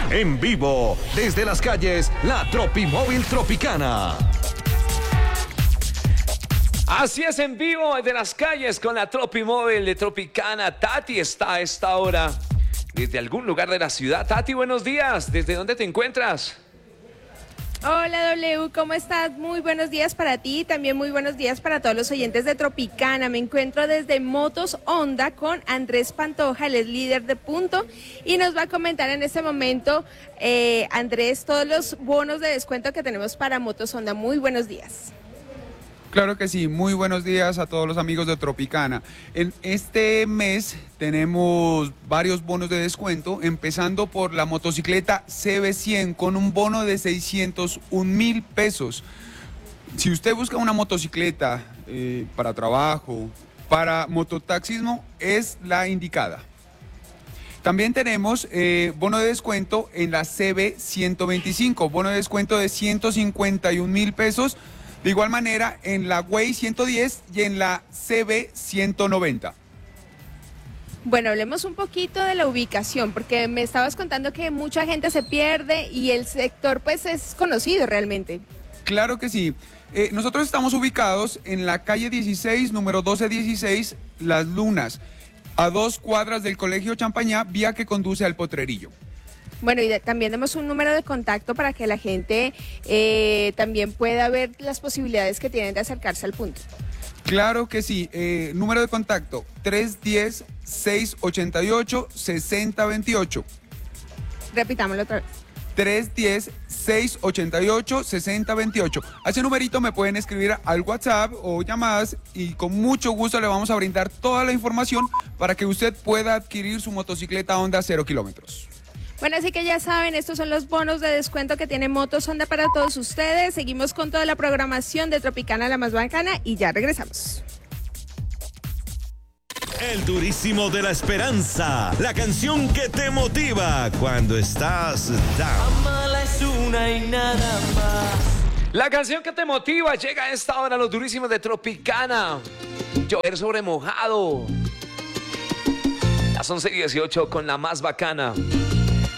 En vivo, desde las calles, la Tropimóvil Tropicana. Así es, en vivo desde las calles con la Tropimóvil de Tropicana. Tati está a esta hora desde algún lugar de la ciudad. Tati, buenos días. ¿Desde dónde te encuentras? Hola W, ¿cómo estás? Muy buenos días para ti, también muy buenos días para todos los oyentes de Tropicana. Me encuentro desde Motos Honda con Andrés Pantoja, él es líder de punto y nos va a comentar en este momento, Andrés, todos los bonos de descuento que tenemos para Motos Honda. Muy buenos días. Claro que sí, muy buenos días a todos los amigos de Tropicana. En este mes tenemos varios bonos de descuento, empezando por la motocicleta CB100 con un bono de 601,000 pesos. Si usted busca una motocicleta para trabajo, para mototaxismo, es la indicada. También tenemos bono de descuento en la CB125, bono de descuento de 151,000 pesos. De igual manera, en la Way 110 y en la CB 190. Bueno, hablemos un poquito de la ubicación, porque me estabas contando que mucha gente se pierde y el sector pues es conocido realmente. Claro que sí. Nosotros estamos ubicados en la calle 16, número 1216, Las Lunas, a 2 cuadras del Colegio Champañá, vía que conduce al Potrerillo. Bueno, y también damos un número de contacto para que la gente también pueda ver las posibilidades que tienen de acercarse al punto. Claro que sí. Número de contacto 310-688-6028. Repitámoslo otra vez. 310-688-6028. A ese numerito me pueden escribir al WhatsApp o llamadas y con mucho gusto le vamos a brindar toda la información para que usted pueda adquirir su motocicleta Honda 0 kilómetros. Bueno, así que ya saben, estos son los bonos de descuento que tiene Motos Honda para todos ustedes. Seguimos con toda la programación de Tropicana, la más bacana, y ya regresamos. El durísimo de la esperanza, la canción que te motiva cuando estás down. Amala es una y nada más. La canción que te motiva llega a esta hora, los durísimos de Tropicana. Llover sobre mojado. Las 11:18 con la más bacana.